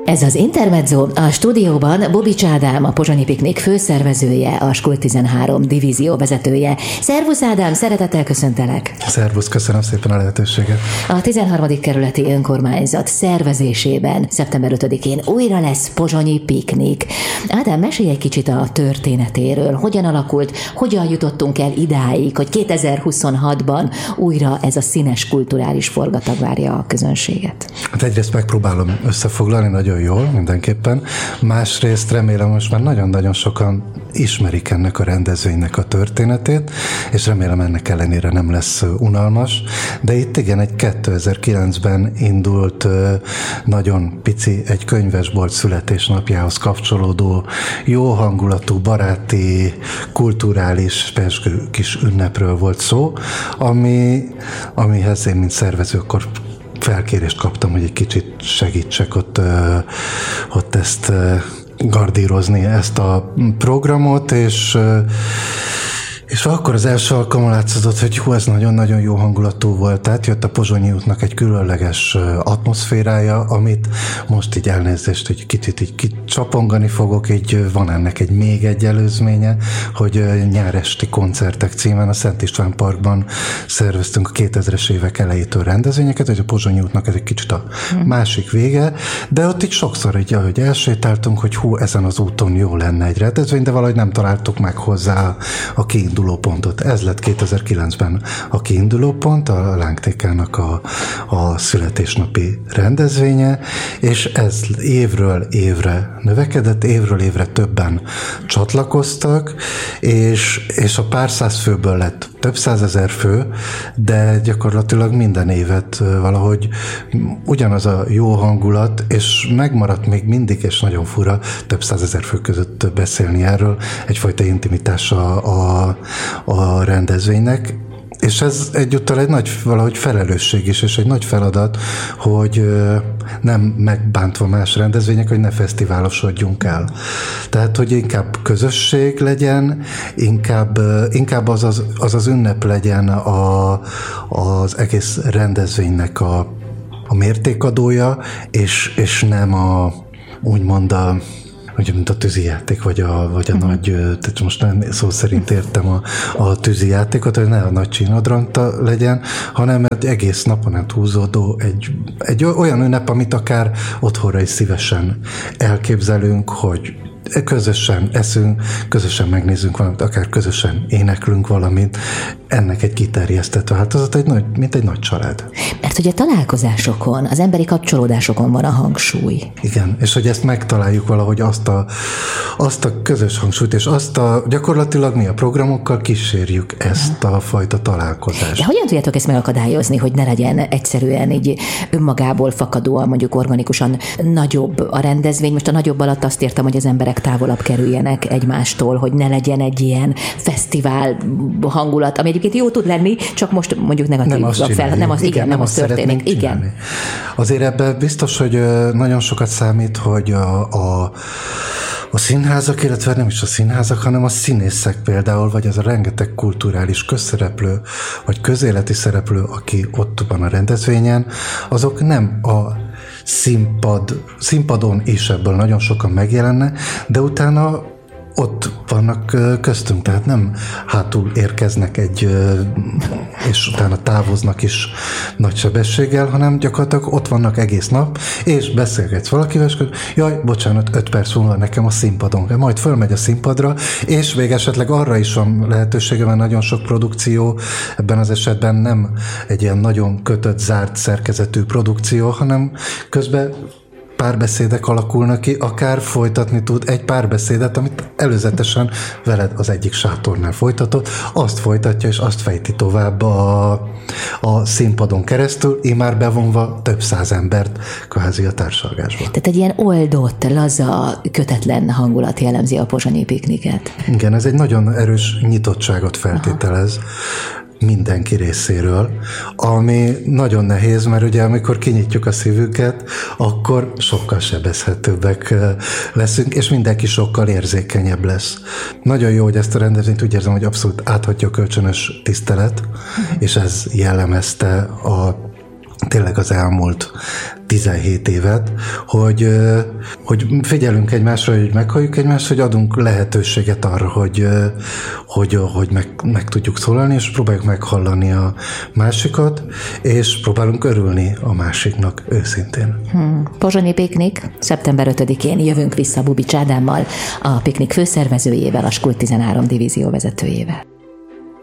Ez az Intermezzo, a stúdióban Bobics Ádám, a Pozsonyi Piknik főszervezője, a Skul 13 divízió vezetője. Szervusz Ádám, szeretettel köszöntelek! Szervusz, köszönöm szépen a lehetőséget! A 13. kerületi önkormányzat szervezésében szeptember 5-én újra lesz Pozsonyi Piknik. Ádám, mesélj egy kicsit a történetéről. Hogyan alakult, hogyan jutottunk el idáig, hogy 2026-ban újra ez a színes kulturális forgatag várja a közönséget? Hát egyrészt megpróbálom összefoglalni nagyon jól, mindenképpen. Másrészt remélem, most már nagyon-nagyon sokan ismerik ennek a rendezvénynek a történetét, és remélem ennek ellenére nem lesz unalmas. De itt igen, egy 2009-ben indult nagyon pici, egy könyvesbolt születésnapjához kapcsolódó, jó hangulatú, baráti, kulturális, pezsgő kis ünnepről volt szó, amihez én, mint szervező, akkor felkérést kaptam, hogy egy kicsit segítsek ott ezt gardírozni, ezt a programot, és akkor az első alkalommal látszott, hogy ez nagyon-nagyon jó hangulatú volt, tehát jött a Pozsonyi útnak egy különleges atmoszférája, amit most így elnézést, hogy kicsit így kicsapongani fogok, így van ennek még egy előzménye, hogy nyáresti koncertek címen a Szent István Parkban szerveztünk a 2000-es évek elejétől rendezvényeket, hogy a Pozsonyi útnak ez egy kicsit a másik vége, de ott így sokszor így, ahogy elsétáltunk, hogy ezen az úton jó lenne egy rendezvény, de valahogy nem találtuk meg hozzá a kiinduló pontot. Ez lett 2009-ben a kiinduló pont, a Lángtékának a születésnapi rendezvénye, és ez évről évre növekedett, évről évre többen csatlakoztak, és a pár száz főből lett több százezer fő, de gyakorlatilag minden évet valahogy ugyanaz a jó hangulat, és megmaradt még mindig, és nagyon fura, több százezer fő között beszélni erről, egyfajta intimitása a rendezvénynek, és ez egyúttal egy nagy valahogy felelősség is, és egy nagy feladat, hogy nem megbántva más rendezvények, hogy ne fesztiválosodjunk el. Tehát, hogy inkább közösség legyen, inkább az ünnep legyen az egész rendezvénynek a mértékadója, és nem úgymond mint a tűzijáték, vagy a nagy, tehát most nem szó szerint értem a tűzijátékot, hogy ne a nagy csínadrangta legyen, hanem egy egész napon át húzódó egy olyan ünnep, amit akár otthonra is szívesen elképzelünk, hogy közösen eszünk, közösen megnézzünk valamit, akár közösen éneklünk valamit. Ennek egy kiterjesztett változat, mint egy nagy család. Mert ugye találkozásokon, az emberi kapcsolódásokon van a hangsúly. Igen, és hogy ezt megtaláljuk valahogy azt a közös hangsúlyt, és gyakorlatilag mi a programokkal kísérjük ezt a fajta találkozást. De hogyan tudjátok ezt megakadályozni, hogy ne legyen egyszerűen így önmagából fakadóan, mondjuk organikusan nagyobb a rendezvény? Most a nagyobb alatt azt értem, hogy az emberek távolabb kerüljenek egymástól, hogy ne legyen egy ilyen fesztivál hangulat, ami egyébként jó tud lenni, csak most mondjuk negatív. Nem az történik. Igen. Azért ebben biztos, hogy nagyon sokat számít, hogy a színházak, illetve nem is a színházak, hanem a színészek például, vagy az a rengeteg kulturális közszereplő, vagy közéleti szereplő, aki ott van a rendezvényen, azok nem a színpadon is ebből nagyon sokan megjelenne, de utána ott vannak köztünk, tehát nem hátul érkeznek és utána távoznak is nagy sebességgel, hanem gyakorlatilag ott vannak egész nap, és beszélgetsz valakivel, és jaj, bocsánat, 5 perc múlva nekem a színpadon, majd fölmegy a színpadra, és még esetleg arra is van lehetősége, mert nagyon sok produkció ebben az esetben nem egy ilyen nagyon kötött, zárt szerkezetű produkció, hanem közben párbeszédek alakulnak ki, akár folytatni tud egy párbeszédet, amit előzetesen veled az egyik sátornál folytatott, azt folytatja, és azt fejti tovább a színpadon keresztül, immár bevonva több száz embert kvázi a társalgásba. Tehát egy ilyen oldott, laza, kötetlen hangulat jellemzi a pozsonyi pikniket. Igen, ez egy nagyon erős nyitottságot feltételez. Aha. Mindenki részéről, ami nagyon nehéz, mert ugye amikor kinyitjuk a szívünket, akkor sokkal sebezhetőbbek leszünk, és mindenki sokkal érzékenyebb lesz. Nagyon jó, hogy ezt a rendezvényt úgy érzem, hogy abszolút áthatja a kölcsönös tisztelet, és ez jellemezte tényleg az elmúlt 17 évet, hogy figyelünk egymásra, hogy meghalljuk egymást, hogy adunk lehetőséget arra, hogy meg tudjuk szólalni, és próbáljuk meghallani a másikat, és próbálunk örülni a másiknak őszintén. Pozsonyi Piknik, szeptember 5-én jövünk vissza Bubics Ádámmal, a Piknik főszervezőjével, a Skuld 13 divízió vezetőjével.